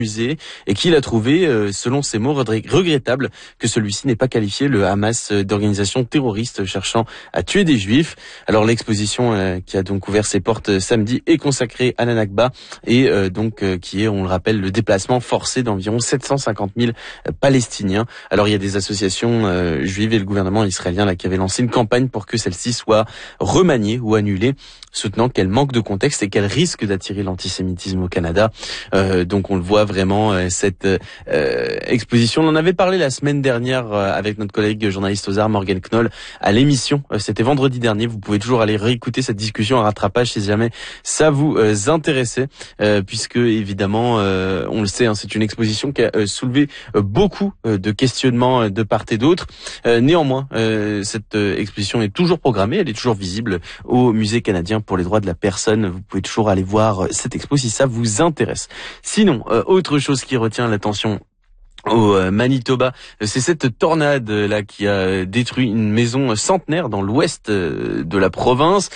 musée et qu'il a trouvé, selon ses mots, regrettable que celui-ci n'ait pas qualifié le Hamas d'organisation terroriste cherchant à tuer des juifs. Alors l'exposition qui a donc ouvert ses portes samedi est consacrée à la Nakba et qui est, on le rappelle, le déplacement forcé d'environ 750 000 Palestiniens. Alors il y a des associations juives et le gouvernement israélien là qui avait lancé une campagne pour que celle-ci soit remaniée ou annulée, soutenant qu'elle manque de contexte et qu'elle risque d'attirer l'antisémitisme au Canada. Donc on le voit vraiment, cette exposition. On en avait parlé la semaine dernière avec notre collègue journaliste aux arts Morgan Knoll à l'émission. C'était vendredi dernier. Vous pouvez toujours aller réécouter cette discussion à rattrapage si jamais ça vous intéressait, puisque évidemment, on le sait, c'est une exposition qui a soulevé beaucoup de questionnements de part et d'autre. Néanmoins, cette exposition est toujours programmée, elle est toujours visible au Musée canadien pour les droits de la personne. Vous pouvez toujours aller voir cette expo si ça vous intéresse. Sinon, autre chose qui retient l'attention au Manitoba, c'est cette tornade là qui a détruit une maison centenaire dans l'ouest de la province.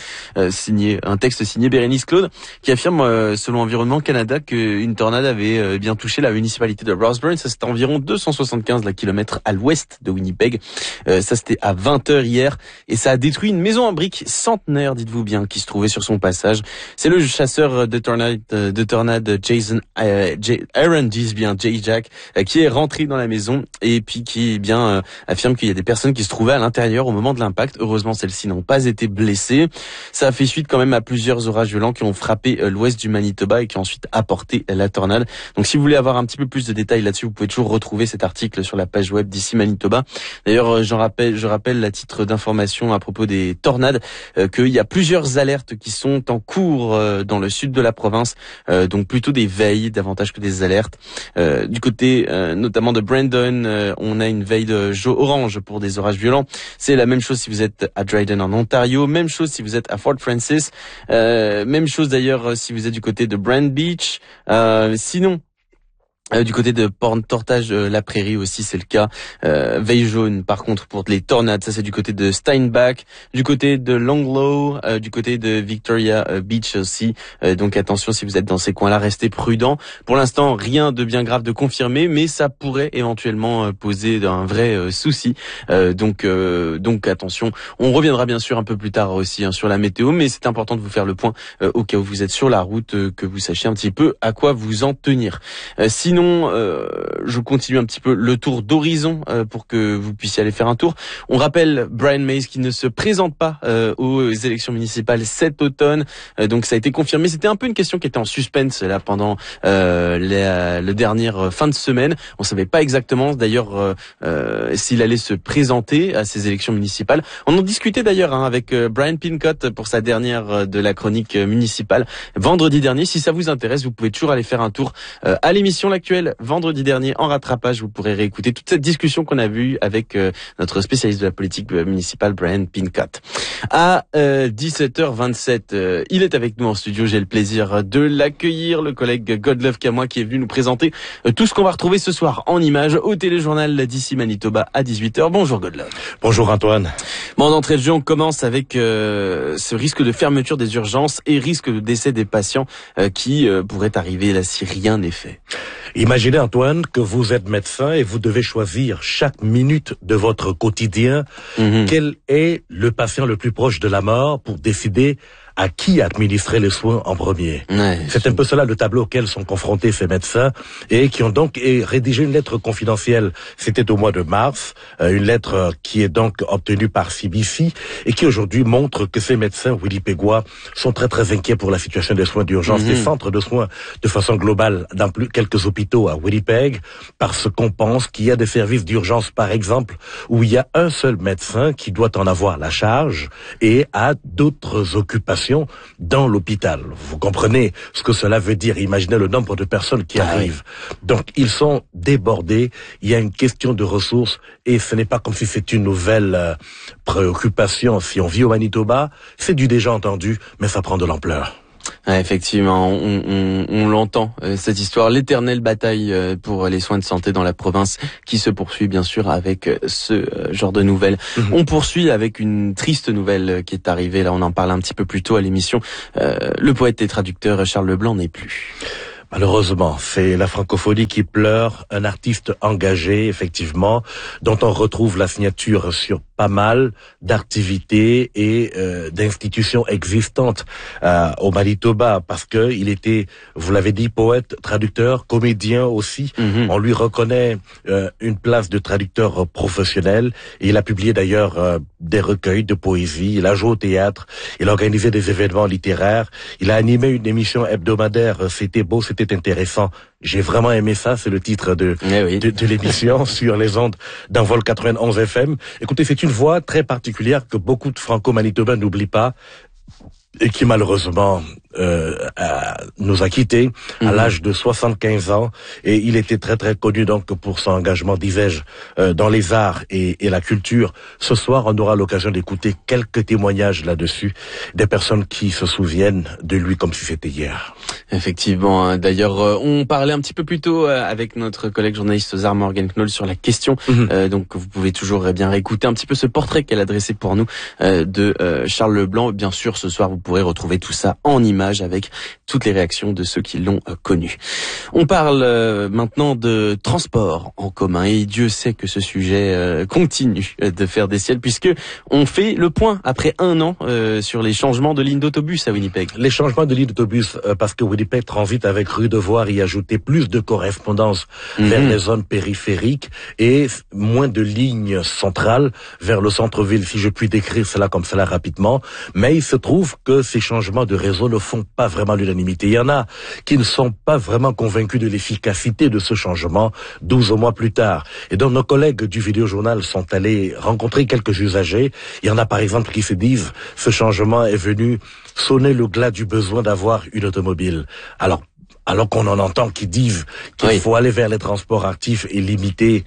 Un texte signé Bérénice Claude qui affirme, selon Environnement Canada, qu'une tornade avait bien touché la municipalité de Roseburn. Ça, c'était environ 275 kilomètres à l'ouest de Winnipeg. Ça, c'était à 20h hier et ça a détruit une maison en briques centenaire, dites-vous bien, qui se trouvait sur son passage. C'est le chasseur de tornade Jason Aaron Jack qui est rentré dans la maison et puis qui affirme qu'il y a des personnes qui se trouvaient à l'intérieur au moment de l'impact. Heureusement, celles-ci n'ont pas été blessées. Ça a fait suite quand même à plusieurs orages violents qui ont frappé l'ouest du Manitoba et qui ont ensuite apporté la tornade. Donc si vous voulez avoir un petit peu plus de détails là-dessus, vous pouvez toujours retrouver cet article sur la page web d'ici Manitoba. D'ailleurs, je rappelle à titre d'information à propos des tornades qu'il y a plusieurs alertes qui sont en cours dans le sud de la province, donc plutôt des veilles davantage que des alertes. Du côté notamment de Brandon, on a une veille de orange pour des orages violents. C'est la même chose si vous êtes à Dryden en Ontario, même chose si vous êtes à Fort Francis, même chose d'ailleurs si vous êtes du côté de Brand Beach. Sinon, du côté de Portage la Prairie aussi, c'est le cas. Veille jaune, par contre, pour les tornades, ça c'est du côté de Steinbach, du côté de Longlow, du côté de Victoria Beach aussi. Donc attention, si vous êtes dans ces coins-là, restez prudents. Pour l'instant, rien de bien grave de confirmé, mais ça pourrait éventuellement poser un vrai souci. Donc attention. On reviendra bien sûr un peu plus tard aussi sur la météo, mais c'est important de vous faire le point au cas où vous êtes sur la route, que vous sachiez un petit peu à quoi vous en tenir. Sinon, je continue un petit peu le tour d'horizon pour que vous puissiez aller faire un tour. On rappelle Brian Mays qui ne se présente pas aux élections municipales cet automne. Donc ça a été confirmé. C'était un peu une question qui était en suspense là pendant le dernière fin de semaine. On savait pas exactement d'ailleurs s'il allait se présenter à ces élections municipales. On en discutait d'ailleurs avec Brian Pincott pour sa dernière de la chronique municipale vendredi dernier. Si ça vous intéresse, vous pouvez toujours aller faire un tour à l'émission L'Actuel vendredi dernier en rattrapage. Vous pourrez réécouter toute cette discussion qu'on a vue avec notre spécialiste de la politique municipale Brian Pincott. À 17h27, il est avec nous en studio. J'ai le plaisir de l'accueillir, le collègue Godlove Camois qui est venu nous présenter tout ce qu'on va retrouver ce soir en images au téléjournal d'ici Manitoba à 18h. Bonjour Godlove. Bonjour Antoine. Bon, d'entrée de jeu, on commence avec ce risque de fermeture des urgences et risque de décès des patients qui pourrait arriver là si rien n'est fait. Imaginez Antoine que vous êtes médecin et vous devez choisir chaque minute de votre quotidien quel est le patient le plus proche de la mort pour décider à qui administrer les soins en premier. Ouais, c'est un peu cela le tableau auquel sont confrontés ces médecins et qui ont donc rédigé une lettre confidentielle. C'était au mois de mars, une lettre qui est donc obtenue par CBC et qui aujourd'hui montre que ces médecins winnipégois sont très très inquiets pour la situation des soins d'urgence, des centres de soins de façon globale dans quelques hôpitaux à Winnipeg, parce qu'on pense qu'il y a des services d'urgence par exemple où il y a un seul médecin qui doit en avoir la charge et a d'autres occupations dans l'hôpital. Vous comprenez ce que cela veut dire. Imaginez le nombre de personnes qui arrivent. Donc, ils sont débordés. Il y a une question de ressources et ce n'est pas comme si c'était une nouvelle préoccupation. Si on vit au Manitoba, c'est du déjà entendu, mais ça prend de l'ampleur. Ah, effectivement, on l'entend, cette histoire, l'éternelle bataille pour les soins de santé dans la province qui se poursuit bien sûr avec ce genre de nouvelles. On poursuit avec une triste nouvelle qui est arrivée, là on en parle un petit peu plus tôt à l'émission. Le poète et traducteur Charles Leblanc n'est plus. Malheureusement, c'est la francophonie qui pleure, un artiste engagé, effectivement, dont on retrouve la signature sur pas mal d'activités et d'institutions existantes au Manitoba, parce que il était, vous l'avez dit, poète, traducteur, comédien aussi. On lui reconnaît une place de traducteur professionnel. Et il a publié d'ailleurs des recueils de poésie. Il a joué au théâtre. Il a organisé des événements littéraires. Il a animé une émission hebdomadaire. C'était beau, c'était intéressant. J'ai vraiment aimé ça. C'est le titre de l'émission sur les ondes d'Envol 91 FM. Écoutez, c'est une voix très particulière que beaucoup de franco-manitobains n'oublient pas et qui malheureusement nous a quittés à l'âge de 75 ans. Et il était très très connu donc pour son engagement, disais-je, dans les arts et la culture. Ce soir, on aura l'occasion d'écouter quelques témoignages là-dessus, des personnes qui se souviennent de lui comme si c'était hier. Effectivement. D'ailleurs, on parlait un petit peu plus tôt avec notre collègue journaliste Zar Morgan Knoll sur la question. Donc, vous pouvez toujours bien réécouter un petit peu ce portrait qu'elle a dressé pour nous de Charles Leblanc. Bien sûr, ce soir, vous pourrez retrouver tout ça en images avec toutes les réactions de ceux qui l'ont connu. On parle maintenant de transport en commun et Dieu sait que ce sujet continue de faire des sièles puisque on fait le point après un an sur les changements de lignes d'autobus à Winnipeg. Les changements de lignes d'autobus parce que Winnipeg Transit avec Rue de Voir y ajouter plus de correspondance vers les zones périphériques et moins de lignes centrales vers le centre-ville, si je puis décrire cela comme cela rapidement. Mais il se trouve que ces changements de réseau ne font pas vraiment l'unanimité. Il y en a qui ne sont pas vraiment convaincus de l'efficacité de ce changement 12 mois plus tard. Et donc nos collègues du Vidéojournal sont allés rencontrer quelques usagers. Il y en a par exemple qui se disent ce changement est venu sonner le glas du besoin d'avoir une automobile. Alors qu'on en entend qui disent qu'il faut aller vers les transports actifs et limiter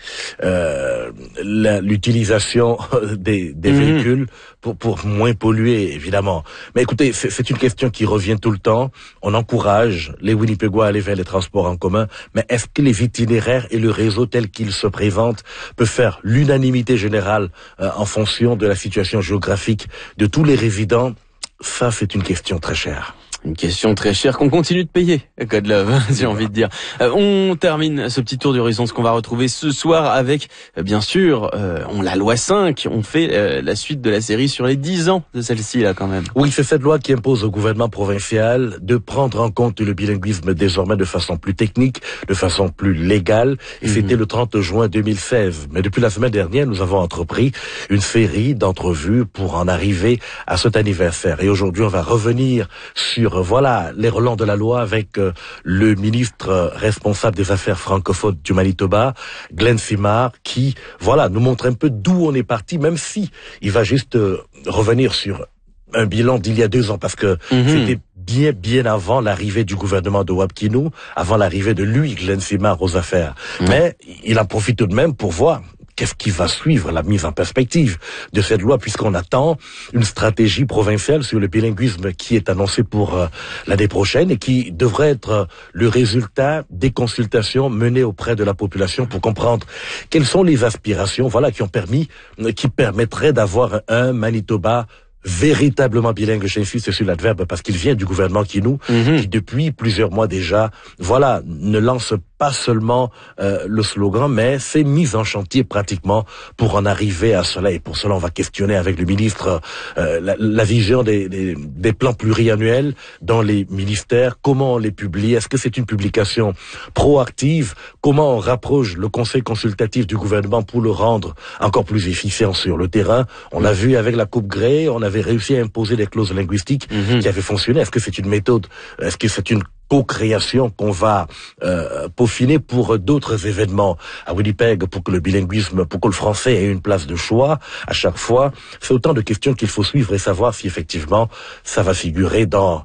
l'utilisation des véhicules pour moins polluer, évidemment. Mais écoutez, c'est une question qui revient tout le temps. On encourage les Winnipégois à aller vers les transports en commun, mais est-ce que les itinéraires et le réseau tel qu'il se présente peut faire l'unanimité générale en fonction de la situation géographique de tous les résidents? Ça, c'est une question très chère. Une question très chère qu'on continue de payer, God Love, j'ai envie de dire. On termine ce petit tour d'horizon, ce qu'on va retrouver ce soir avec, bien sûr, la loi 5. On fait la suite de la série sur les 10 ans de celle-ci, là, quand même. Oui, c'est cette loi qui impose au gouvernement provincial de prendre en compte le bilinguisme désormais de façon plus technique, de façon plus légale. Et c'était le 30 juin 2016. Mais depuis la semaine dernière, nous avons entrepris une série d'entrevues pour en arriver à cet anniversaire. Et aujourd'hui, on va revenir sur les relents de la loi avec le ministre responsable des affaires francophones du Manitoba, Glenn Simard, qui nous montre un peu d'où on est parti, même si il va juste revenir sur un bilan d'il y a 2 ans, parce que c'était bien avant l'arrivée du gouvernement de Wapkinou, avant l'arrivée de lui, Glenn Simard, aux affaires. Mais il en profite tout de même pour voir qu'est-ce qui va suivre la mise en perspective de cette loi, puisqu'on attend une stratégie provinciale sur le bilinguisme qui est annoncée pour l'année prochaine et qui devrait être le résultat des consultations menées auprès de la population pour comprendre quelles sont les aspirations, qui permettraient d'avoir un Manitoba véritablement bilingue. J'insiste sur l'adverbe parce qu'il vient du gouvernement qui depuis plusieurs mois déjà, ne lance pas seulement le slogan, mais c'est mis en chantier pratiquement pour en arriver à cela. Et pour cela, on va questionner avec le ministre la vision des plans pluriannuels dans les ministères. Comment on les publie? Est-ce que c'est une publication proactive? Comment on rapproche le conseil consultatif du gouvernement pour le rendre encore plus efficient sur le terrain? On l'a vu avec la Coupe Grey, on avait réussi à imposer des clauses linguistiques qui avaient fonctionné. Est-ce que c'est une méthode? Est-ce que c'est une co-création qu'on va peaufiner pour d'autres événements à Winnipeg, pour que le bilinguisme, pour que le français ait une place de choix à chaque fois? C'est autant de questions qu'il faut suivre et savoir si effectivement ça va figurer dans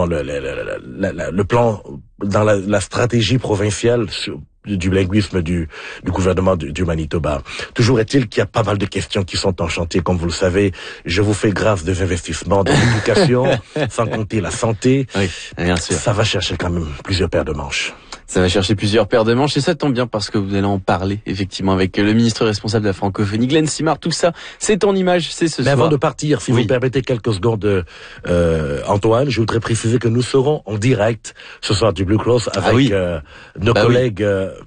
le plan, dans la stratégie provinciale du linguisme du gouvernement du Manitoba. Toujours est-il qu'il y a pas mal de questions qui sont en chantier, comme vous le savez. Je vous fais grâce des investissements dans l'éducation, sans compter la santé. Oui, bien sûr. Ça va chercher quand même plusieurs paires de manches. Ça va chercher plusieurs paires de manches et ça tombe bien parce que vous allez en parler effectivement avec le ministre responsable de la francophonie, Glenn Simard. Tout ça, c'est en image, c'est ce soir. Mais avant de partir, si vous me permettez quelques secondes, Antoine, je voudrais préciser que nous serons en direct ce soir du Blue Cross avec nos collègues